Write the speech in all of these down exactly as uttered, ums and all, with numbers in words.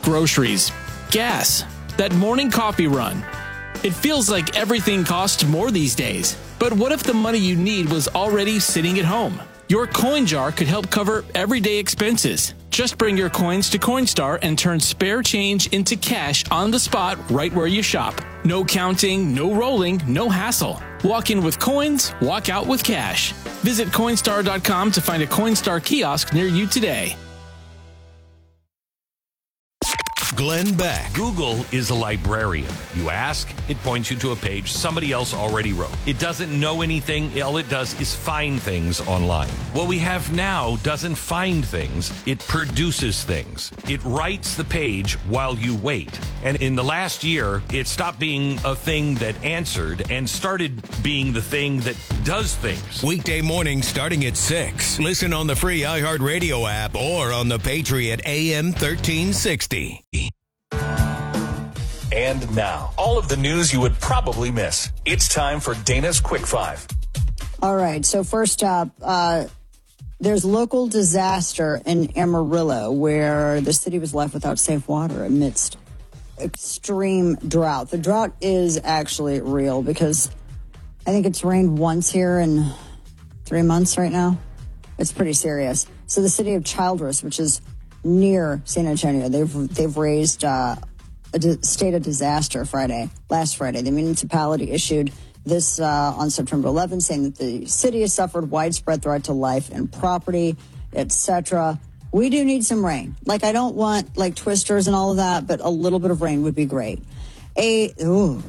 groceries, gas, that morning coffee run. It feels like everything costs more these days. But what if the money you need was already sitting at home? Your coin jar could help cover everyday expenses. Just bring your coins to Coinstar and turn spare change into cash on the spot right where you shop. No counting, no rolling, no hassle. Walk in with coins, walk out with cash. Visit Coinstar dot com to find a Coinstar kiosk near you today. Glenn Beck. Google is a librarian. You ask, it points you to a page somebody else already wrote. It doesn't know anything. All it does is find things online. What we have now doesn't find things. It produces things. It writes the page while you wait. And in the last year, it stopped being a thing that answered and started being the thing that does things. Weekday morning starting at six. Listen on the free iHeartRadio app or on the Patriot A M thirteen sixty. And now, all of the news you would probably miss. It's time for Dana's Quick Five. All right. So first up, uh, there's local disaster in Amarillo where the city was left without safe water amidst extreme drought. The drought is actually real because I think it's rained once here in three months right now. It's pretty serious. So the city of Childress, which is near San Antonio, they've they've raised uh, a di- state of disaster Friday, last Friday. The municipality issued this uh, on September eleventh, saying that the city has suffered widespread threat to life and property, et cetera. We do need some rain. Like, I don't want, like, twisters and all of that, but a little bit of rain would be great. A ooh,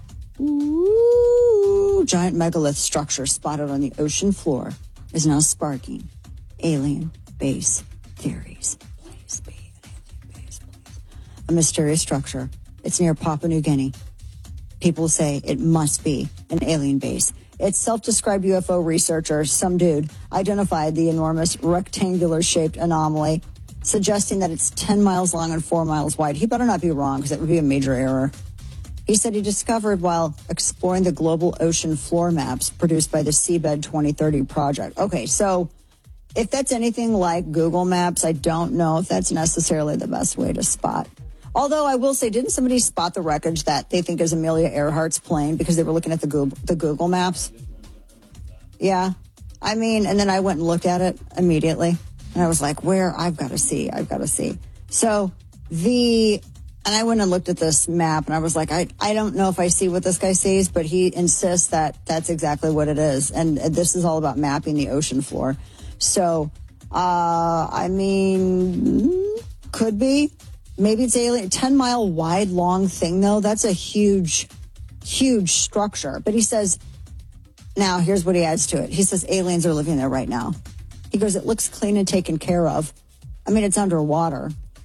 ooh, giant megalith structure spotted on the ocean floor is now sparking alien base theories. Please be an alien base, please. A mysterious structure. It's near Papua New Guinea. People say it must be an alien base. Its self-described U F O researcher, some dude, identified the enormous rectangular-shaped anomaly, suggesting that it's ten miles long and four miles wide. He better not be wrong, because that would be a major error. He said he discovered while exploring the global ocean floor maps produced by the Seabed twenty thirty project. Okay, so if that's anything like Google Maps, I don't know if that's necessarily the best way to spot. Although I will say, didn't somebody spot the wreckage that they think is Amelia Earhart's plane because they were looking at the Google, the Google Maps? Yeah. I mean, and then I went and looked at it immediately. And I was like, where? I've got to see. I've got to see. So the, and I went and looked at this map and I was like, I, I don't know if I see what this guy sees, but he insists that that's exactly what it is. And this is all about mapping the ocean floor. So, uh, I mean, could be. Maybe it's alien. ten mile wide long thing, though. That's a huge, huge structure. But he says, now here's what he adds to it. He says aliens are living there right now. He goes, it looks clean and taken care of. I mean, it's underwater.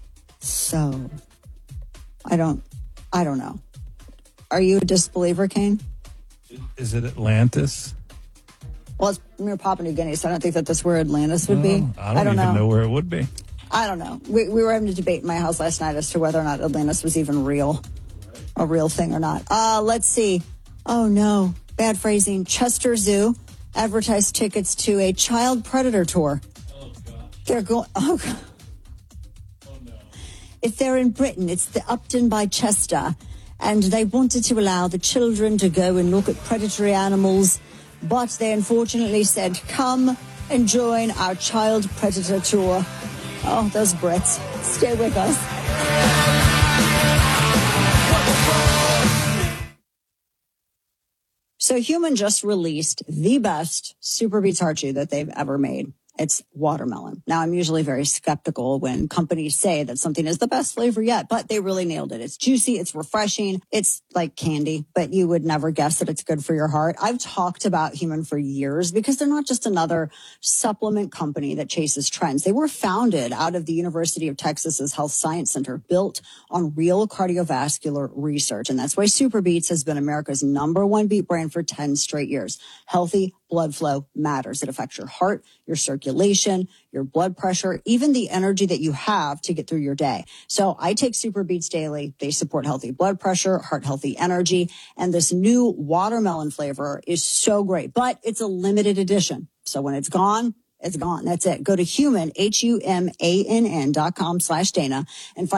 So I don't, I don't know. Are you a disbeliever, Kane? Is it Atlantis? Well, it's near Papua New Guinea, so I don't think that that's where Atlantis would oh, be. I don't, I don't even know. know where it would be. I don't know. We, we were having a debate in my house last night as to whether or not Atlantis was even real, a real thing or not. Uh, let's see. Oh, no. Bad phrasing. Chester Zoo advertised tickets to a child predator tour. Oh, God. They're going... Oh, God. Oh, no. If they're in Britain, it's the Upton by Chester. And they wanted to allow the children to go and look at predatory animals. But they unfortunately said, come and join our child predator tour. Oh, those Brits. Stay with us. So Human just released the best Super Beats Heart Chew that they've ever made. It's watermelon. Now, I'm usually very skeptical when companies say that something is the best flavor yet, but they really nailed it. It's juicy. It's refreshing. It's like candy, but you would never guess that it's good for your heart. I've talked about Human for years because they're not just another supplement company that chases trends. They were founded out of the University of Texas's Health Science Center, built on real cardiovascular research. And that's why Super Beats has been America's number one beat brand for ten straight years. Healthy blood flow matters. It affects your heart, your circulation, your blood pressure, even the energy that you have to get through your day. So I take Super Beats daily. They support healthy blood pressure, heart healthy energy. And this new watermelon flavor is so great, but it's a limited edition. So when it's gone, it's gone. That's it. Go to Human, H U M A N N dot com slash Dana and find